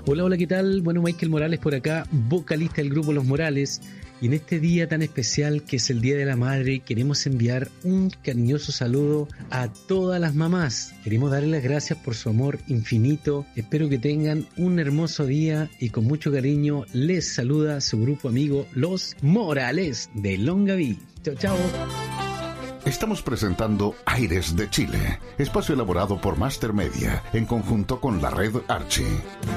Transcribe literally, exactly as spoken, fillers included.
Hola, hola, ¿qué tal? Bueno, Michael Morales por acá, vocalista del grupo Los Morales. Y en este día tan especial que es el Día de la Madre, queremos enviar un cariñoso saludo a todas las mamás. Queremos darles las gracias por su amor infinito. Espero que tengan un hermoso día y con mucho cariño les saluda su grupo amigo Los Morales de Longaví. Chao, chao. Estamos presentando Aires de Chile, espacio elaborado por Master Media en conjunto con la red Archie.